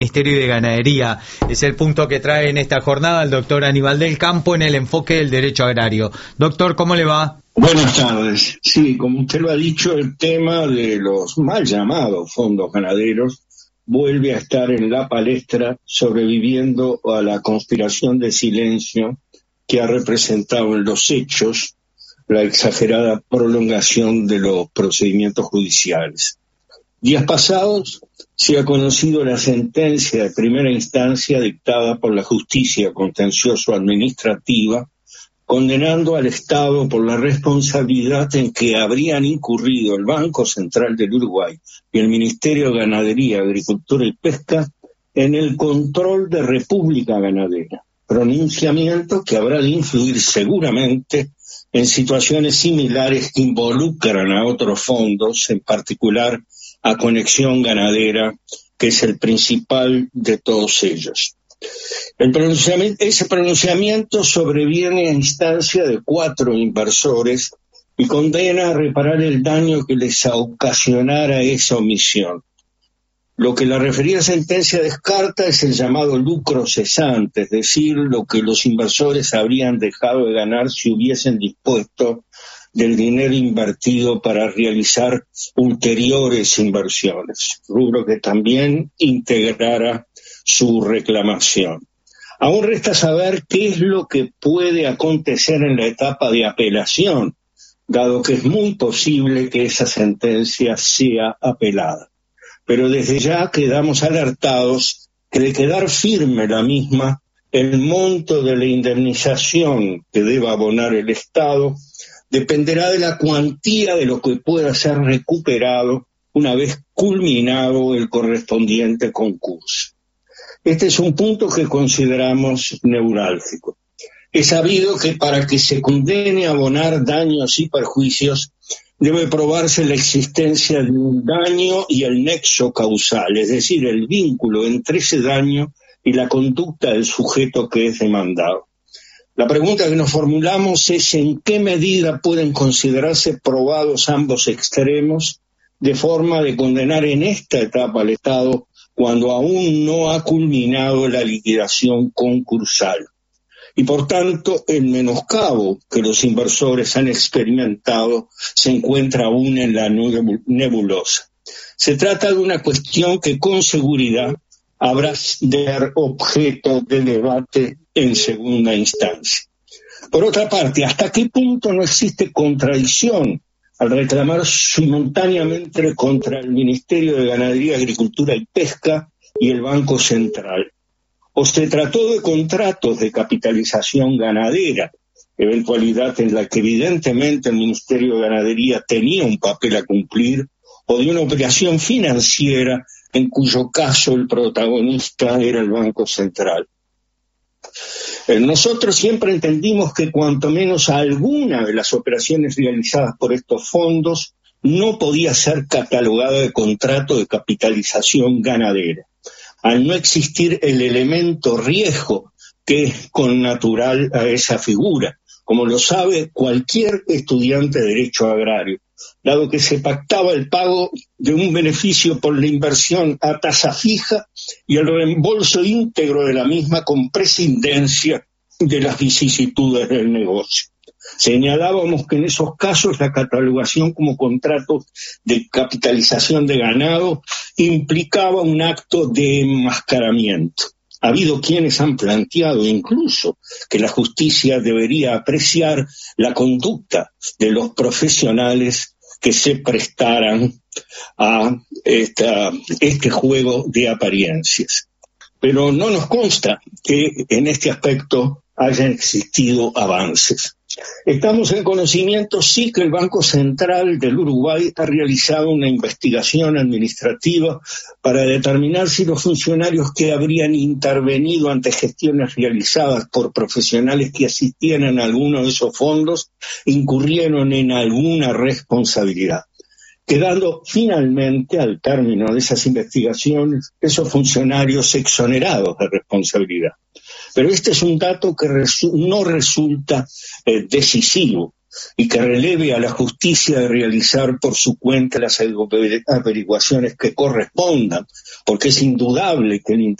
Ministerio de Ganadería. Es el punto que trae en esta jornada el doctor Aníbal del Campo en el enfoque del derecho agrario. Doctor, ¿cómo le va? Buenas tardes. Sí, como usted lo ha dicho, el tema de los mal llamados fondos ganaderos vuelve a estar en la palestra, sobreviviendo a la conspiración de silencio que ha representado en los hechos la exagerada prolongación de los procedimientos judiciales. Días pasados se ha conocido la sentencia de primera instancia dictada por la justicia contencioso-administrativa, condenando al Estado por la responsabilidad en que habrían incurrido el Banco Central del Uruguay y el Ministerio de Ganadería, Agricultura y Pesca en el control de República Ganadera, pronunciamiento que habrá de influir seguramente en situaciones similares que involucran a otros fondos, en particular a Conexión Ganadera, que es el principal de todos ellos. Ese pronunciamiento sobreviene a instancia de 4 inversores y condena a reparar el daño que les ocasionara esa omisión. Lo que la referida sentencia descarta es el llamado lucro cesante, es decir, lo que los inversores habrían dejado de ganar si hubiesen dispuesto del dinero invertido para realizar ulteriores inversiones, rubro que también integrara su reclamación. Aún resta saber qué es lo que puede acontecer en la etapa de apelación, dado que es muy posible que esa sentencia sea apelada. Pero desde ya quedamos alertados que de quedar firme la misma, el monto de la indemnización que deba abonar el Estado dependerá de la cuantía de lo que pueda ser recuperado una vez culminado el correspondiente concurso. Este es un punto que consideramos neurálgico. Es sabido que para que se condene a abonar daños y perjuicios debe probarse la existencia de un daño y el nexo causal, es decir, el vínculo entre ese daño y la conducta del sujeto que es demandado. La pregunta que nos formulamos es en qué medida pueden considerarse probados ambos extremos de forma de condenar en esta etapa al Estado cuando aún no ha culminado la liquidación concursal. Y por tanto, el menoscabo que los inversores han experimentado se encuentra aún en la nebulosa. Se trata de una cuestión que con seguridad habrá de ser objeto de debate en segunda instancia. Por otra parte, ¿hasta qué punto no existe contradicción al reclamar simultáneamente contra el Ministerio de Ganadería, Agricultura y Pesca y el Banco Central? ¿O se trató de contratos de capitalización ganadera, eventualidad en la que evidentemente el Ministerio de Ganadería tenía un papel a cumplir, o de una operación financiera en cuyo caso el protagonista era el Banco Central? Nosotros siempre entendimos que cuanto menos alguna de las operaciones realizadas por estos fondos no podía ser catalogada de contrato de capitalización ganadera, al no existir el elemento riesgo que es connatural a esa figura, como lo sabe cualquier estudiante de Derecho Agrario, dado que se pactaba el pago de un beneficio por la inversión a tasa fija y el reembolso íntegro de la misma con prescindencia de las vicisitudes del negocio. Señalábamos que en esos casos la catalogación como contrato de capitalización de ganado implicaba un acto de enmascaramiento. Ha habido quienes han planteado incluso que la justicia debería apreciar la conducta de los profesionales que se prestaran a este juego de apariencias. Pero no nos consta que en este aspecto hayan existido avances. Estamos en conocimiento, sí, que el Banco Central del Uruguay ha realizado una investigación administrativa para determinar si los funcionarios que habrían intervenido ante gestiones realizadas por profesionales que asistían en alguno de esos fondos incurrieron en alguna responsabilidad, quedando finalmente, al término de esas investigaciones, esos funcionarios exonerados de responsabilidad. Pero este es un dato que no resulta decisivo, y que releve a la justicia de realizar por su cuenta las averiguaciones que correspondan, porque es indudable que el